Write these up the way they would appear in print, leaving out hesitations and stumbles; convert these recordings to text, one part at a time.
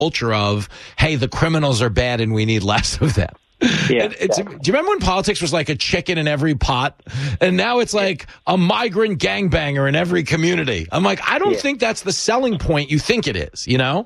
culture of, hey, the criminals are bad and we need less of them. Yeah, do you remember when politics was like a chicken in every pot? And now it's like a migrant gangbanger in every community. I'm like, I don't think that's the selling point you think it is, you know?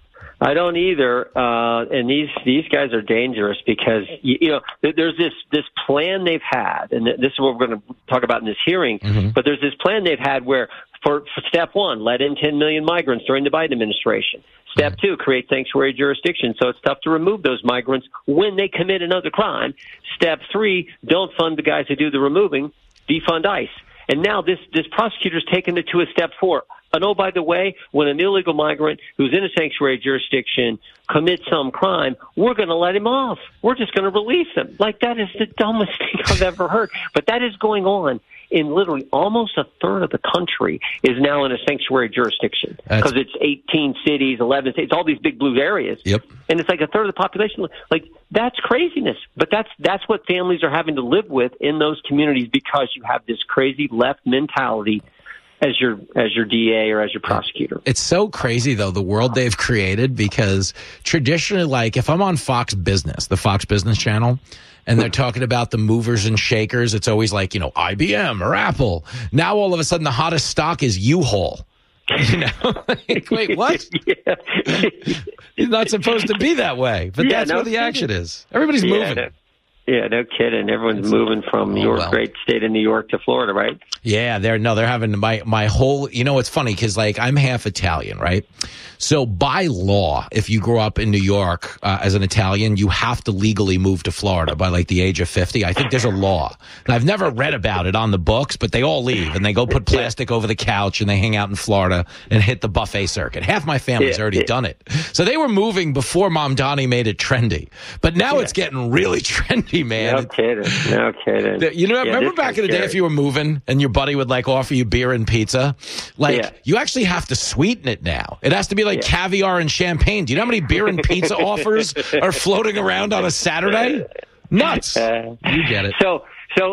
I don't either. And these guys are dangerous because, you know, there's this plan they've had, and this is what we're going to talk about in this hearing, but there's this plan they've had where for step one, let in 10 million migrants during the Biden administration. Step two, create sanctuary jurisdiction so it's tough to remove those migrants when they commit another crime. Step three, don't fund the guys who do the removing, defund ICE. And now this prosecutor's taken it to a step four. And oh, by the way, when an illegal migrant who's in a sanctuary jurisdiction commits some crime, we're going to let him off. We're just going to release him. Like, that is the dumbest thing I've ever heard. But that is going on in literally almost a third of the country is now in a sanctuary jurisdiction because it's 18 cities, 11 states, all these big blue areas. Yep. And it's like a third of the population. Like, that's craziness. But that's what families are having to live with in those communities because you have this crazy left mentality as your DA or as your prosecutor. It's so crazy, though, the world they've created, because traditionally, like, if I'm on Fox Business, the Fox Business channel, and they're talking about the movers and shakers, it's always like, you know, IBM or Apple. Now, all of a sudden, the hottest stock is U-Haul. You know, like, wait, what? Yeah. It's not supposed to be that way, but that's where the action is. Everybody's moving. No kidding. Everyone's moving from your great state of New York to Florida, right? Yeah, they're having my whole, you know, it's funny because, like, I'm half Italian, right? So by law, if you grow up in New York as an Italian, you have to legally move to Florida by like the age of 50. I think there's a law. And I've never read about it on the books, but they all leave and they go put plastic over the couch and they hang out in Florida and hit the buffet circuit. Half my family's already done it. So they were moving before Mom Donnie made it trendy. But now it's getting really trendy, man. No kidding. You know, remember back in the day if you were moving and your buddy would like offer you beer and pizza? Like, you actually have to sweeten it now. It has to be like caviar and champagne. Do you know how many beer and pizza offers are floating around on a Saturday? Nuts. You get it. So,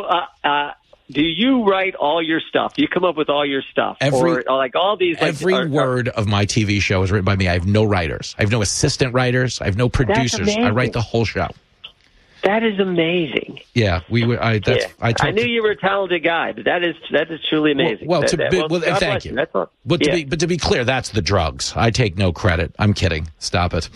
do you write all your stuff? Do you come up with all your stuff? Or like all these? Like, every word of my TV show is written by me. I have no writers. I have no assistant writers. I have no producers. I write the whole show. That is amazing. Yeah, I knew you were a talented guy, but that is truly amazing. Thank you. That's all. But to be clear, that's the drugs. I take no credit. I'm kidding. Stop it.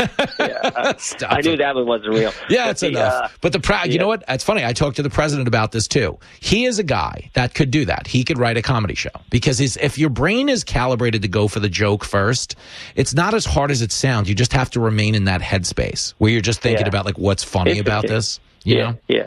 Stop I knew that one wasn't real. Yeah, it's enough. But you know what? It's funny. I talked to the president about this too. He is a guy that could do that. He could write a comedy show because if your brain is calibrated to go for the joke first, it's not as hard as it sounds. You just have to remain in that headspace where you're just thinking about like what's funny about this. You know? Yeah.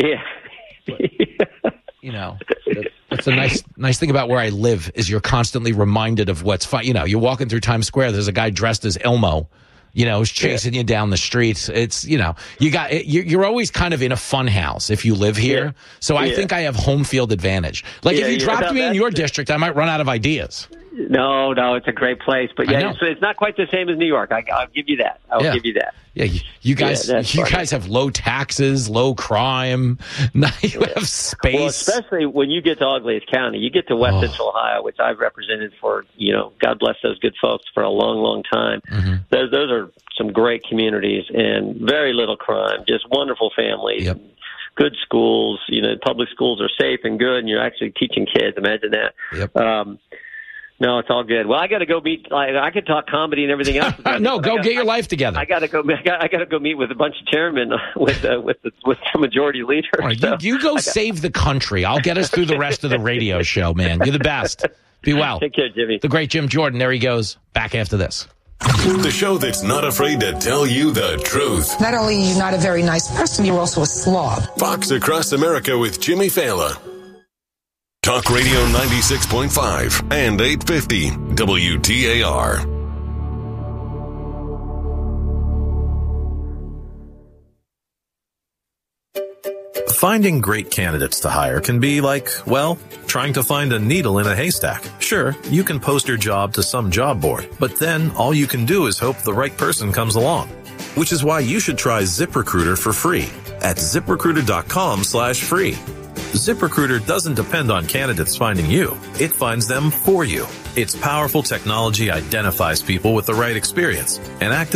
You know, that's a nice thing about where I live is you're constantly reminded of what's fun. You know, you're walking through Times Square. There's a guy dressed as Elmo, you know, who's chasing you down the streets. It's, you know, you're always kind of in a fun house if you live here. So I think I have home field advantage. Like if you dropped me in your district, I might run out of ideas. No, it's a great place, but it's not quite the same as New York. I'll give you that. I'll give you that. Yeah, you guys have low taxes, low crime. Now you have space. Well, especially when you get to Auglaize County, you get to West Central Ohio, which I've represented for, you know, God bless those good folks for a long, long time. Mm-hmm. Those are some great communities and very little crime, just wonderful families. Yep. Good schools, you know, public schools are safe and good, and you're actually teaching kids. Imagine that. Yep. No, it's all good. Well, I got to go meet. I could talk comedy and everything else. No, get your life together. I got to go. I got to go meet with a bunch of chairmen with the majority leader. All right, you go save the country. I'll get us through the rest of the radio show, man. You're the best. Be well. Take care, Jimmy. The great Jim Jordan. There he goes. Back after this. The show that's not afraid to tell you the truth. Not only are you not a very nice person, you're also a slob. Fox Across America with Jimmy Fallon. Talk Radio 96.5 and 850 WTAR. Finding great candidates to hire can be like, well, trying to find a needle in a haystack. Sure, you can post your job to some job board, but then all you can do is hope the right person comes along. Which is why you should try ZipRecruiter for free at ZipRecruiter.com/free. ZipRecruiter doesn't depend on candidates finding you. It finds them for you. Its powerful technology identifies people with the right experience and actively